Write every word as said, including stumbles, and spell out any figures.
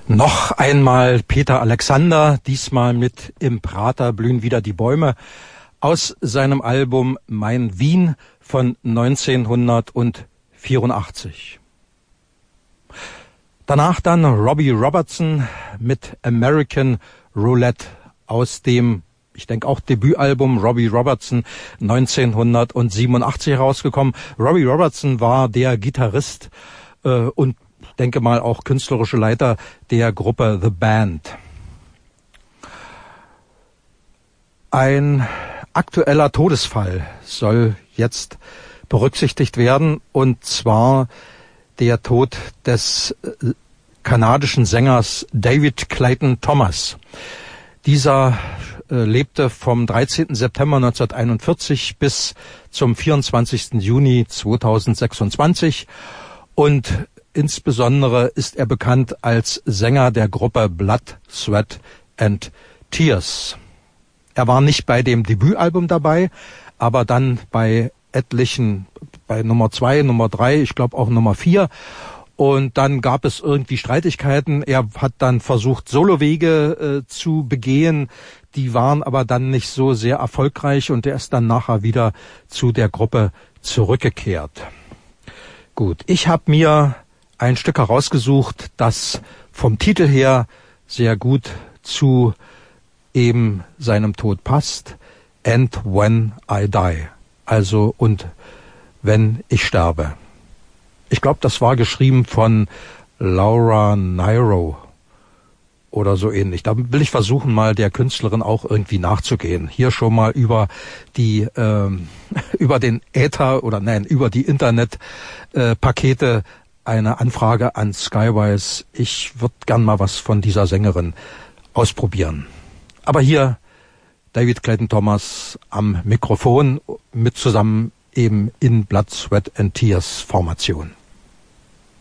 Noch einmal Peter Alexander, diesmal mit Im Prater blühen wieder die Bäume, aus seinem Album Mein Wien von neunzehnhundertvierundachtzig. Danach dann Robbie Robertson mit American Roulette aus dem, ich denke auch Debütalbum Robbie Robertson neunzehnhundertsiebenundachtzig herausgekommen. Robbie Robertson war der Gitarrist äh, und denke mal auch künstlerische Leiter der Gruppe The Band. Ein aktueller Todesfall soll jetzt berücksichtigt werden, und zwar der Tod des kanadischen Sängers David Clayton Thomas. Dieser äh, lebte vom dreizehnten September neunzehnhunderteinundvierzig bis zum vierundzwanzigsten Juni zweitausendsechsundzwanzig, und insbesondere ist er bekannt als Sänger der Gruppe Blood, Sweat and Tears. Er war nicht bei dem Debütalbum dabei, aber dann bei etlichen, bei Nummer zwei, Nummer drei, ich glaube auch Nummer vier. Und dann gab es irgendwie Streitigkeiten. Er hat dann versucht, Solowege äh, zu begehen. Die waren aber dann nicht so sehr erfolgreich, und er ist dann nachher wieder zu der Gruppe zurückgekehrt. Gut, ich habe mir ein Stück herausgesucht, das vom Titel her sehr gut zu eben seinem Tod passt. And When I Die. Also, und wenn ich sterbe. Ich glaube, das war geschrieben von Laura Nyro oder so ähnlich. Da will ich versuchen, mal der Künstlerin auch irgendwie nachzugehen. Hier schon mal über die ähm, über den Äther oder nein, über die Internetpakete äh, eine Anfrage an Skywise. Ich würde gern mal was von dieser Sängerin ausprobieren. Aber hier David Clayton Thomas am Mikrofon mit zusammen eben in Blood, Sweat and Tears Formation.